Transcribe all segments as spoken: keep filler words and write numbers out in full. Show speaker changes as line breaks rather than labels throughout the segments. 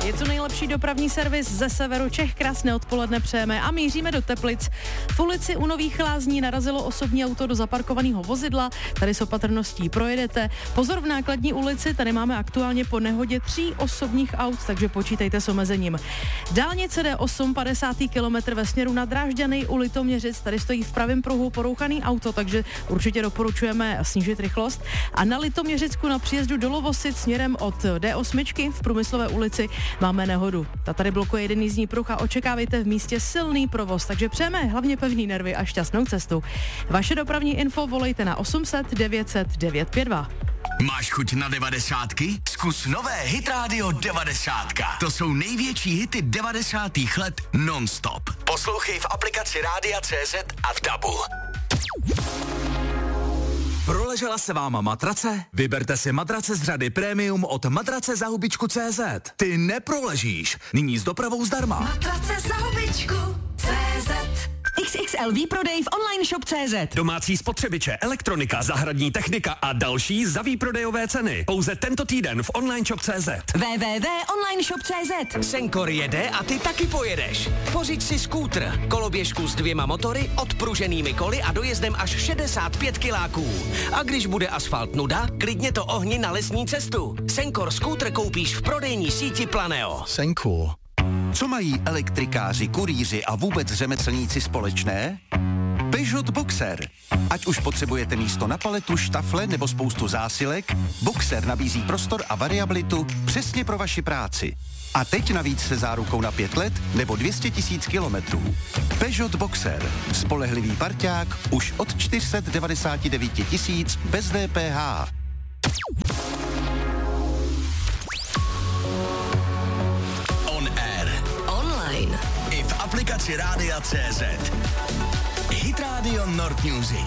Je to nejlepší dopravní servis ze severu Čech. Krásné odpoledne přejeme a míříme do Teplic. V ulici u Nových Lázní narazilo osobní auto do zaparkovaného vozidla. Tady s opatrností projedete. Pozor, v Nákladní ulici, tady máme aktuálně po nehodě tří osobních aut, takže počítejte s omezením. Dálnice D osm, padesátý kilometr ve směru na Drážďany u Litoměřic. Tady stojí v pravém pruhu porouchaný auto, takže určitě doporučujeme snížit rychlost. A na Litoměřicku na příjezdu do Lovosic směrem od D osm v Průmyslové ulici máme nehodu. Ta tady blokuje jeden jízdní pruh a očekávejte v místě silný provoz, takže přejeme hlavně pevný nervy a šťastnou cestu. Vaše dopravní info volejte na osm set devět set devět pět dva.
Máš chuť na devadesátky? Zkus nové Hit Radio devadesátka. To jsou největší hity devadesátých let non-stop. Poslouchej v aplikaci Rádia C Z a v dabu. Proležela se váma matrace? Vyberte si matrace z řady Premium od matrace za hubičku tečka cé zet. Ty neproležíš. Nyní s dopravou zdarma.
Matrace za hubičku tečka cé zet. X X L výprodej v online shop tečka cé zet.
Domácí spotřebiče, elektronika, zahradní technika a další za výprodejové ceny. Pouze tento týden v online shop tečka cé zet.
w w w tečka online shop tečka cé zet.
Senkor jede a ty taky pojedeš. Pořiď si skútr, koloběžku s dvěma motory, odpruženými koly a dojezdem až šedesát pět kiláků. A když bude asfalt nuda, klidně to ohni na lesní cestu. Senkor skútr koupíš v prodejní síti Planeo.
Senkor. Co mají elektrikáři, kurýři a vůbec řemeslníci společné? Peugeot Boxer. Ať už potřebujete místo na paletu, štafle nebo spoustu zásilek, Boxer nabízí prostor a variabilitu přesně pro vaši práci. A teď navíc se zárukou na pět let nebo dvě stě tisíc kilometrů. Peugeot Boxer. Spolehlivý parťák už od čtyři sta devadesát devět tisíc bez D P H.
I v aplikaci Rádia C Z. Hit Radio Nord Music.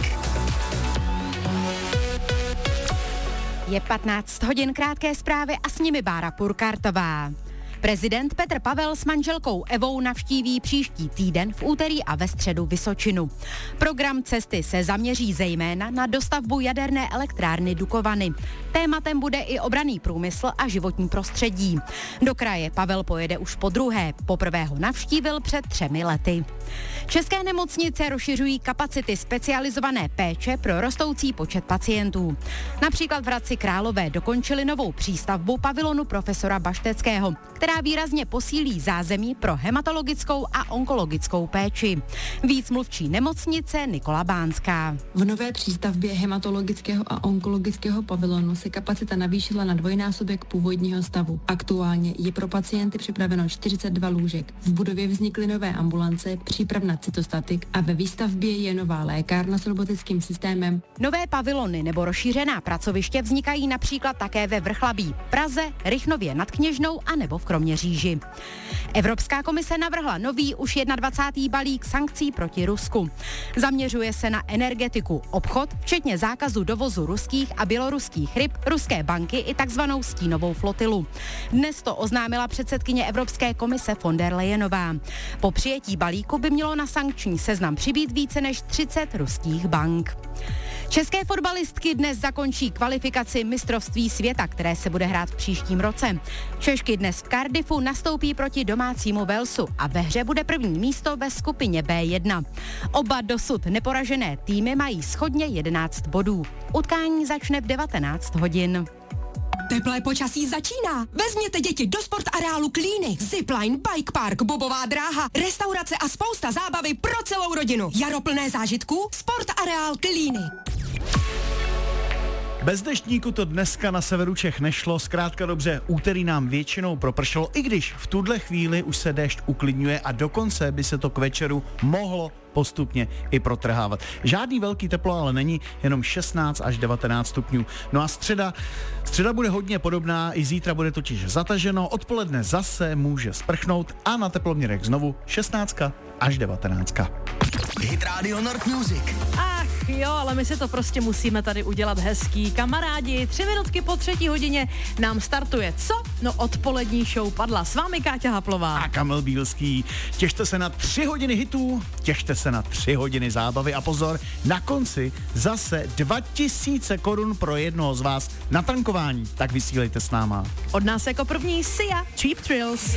Je patnáct hodin, krátké zprávy a s nimi Bára Purkartová. Prezident Petr Pavel s manželkou Evou navštíví příští týden v úterý a ve středu Vysočinu. Program cesty se zaměří zejména na dostavbu jaderné elektrárny Dukovany. Tématem bude i obranný průmysl a životní prostředí. Do kraje Pavel pojede už po druhé, poprvé ho navštívil před třemi lety. České nemocnice rozšiřují kapacity specializované péče pro rostoucí počet pacientů. Například v Hradci Králové dokončili novou přístavbu pavilonu profesora Bašteckého, která výrazně posílí zázemí pro hematologickou a onkologickou péči. Víc mluvčí nemocnice Nikola Bánská.
V nové přístavbě hematologického a onkologického pavilonu se kapacita navýšila na dvojnásobek původního stavu. Aktuálně je pro pacienty připraveno čtyřicet dva lůžek. V budově vznikly nové ambulance, přípravna cytostatik a ve výstavbě je nová lékárna s robotickým systémem.
Nové pavilony nebo rozšířená pracoviště vznikají například také ve Vrchlabí, Praze, Rychnově nad Kněžnou a nebo v Kroměříži. Evropská komise navrhla nový už dvacátý první balík sankcí proti Rusku. Zaměřuje se na energetiku, obchod, včetně zákazu dovozu ruských a běloruských ryb, ruské banky i takzvanou stínovou flotilu. Dnes to oznámila předsedkyně Evropské komise von der Leyenová. Po přijetí balíku by mělo na sankční seznam přibýt více než třicet ruských bank. České fotbalistky dnes zakončí kvalifikaci mistrovství světa, které se bude hrát v příštím roce. Češky dnes v Cardiffu nastoupí proti domácímu Walesu a ve hře bude první místo ve skupině bé jedna. Oba dosud neporažené týmy mají shodně jedenáct bodů. Utkání začne v devatenáct hodin.
Teplé počasí začíná. Vezměte děti do sportareálu Klíny. Zipline, bike park, bobová dráha, restaurace a spousta zábavy pro celou rodinu. Jaro plné zážitků, sportareál Klíny.
Bez deštníku to dneska na severu Čech nešlo, zkrátka dobře, úterý nám většinou propršelo, i když v tuhle chvíli už se déšť uklidňuje a dokonce by se to k večeru mohlo postupně i protrhávat. Žádný velký teplo ale není, jenom šestnáct až devatenáct stupňů. No a středa, středa bude hodně podobná, i zítra bude totiž zataženo, odpoledne zase může sprchnout a na teploměrech znovu šestnáct až devatenáct.
Hit Radio Nord Music.
Ach, Ach jo, ale my si to prostě musíme tady udělat hezký. Kamarádi, tři minutky po třetí hodině nám startuje co? No odpolední show Padla. S vámi Káťa Haplová.
A Kamil Bílský. Těšte se na tři hodiny hitů, těšte se na tři hodiny zábavy a pozor, na konci zase dva tisíce korun pro jednoho z vás na tankování. Tak vysílejte s náma.
Od nás jako první Sia, Cheap Thrills.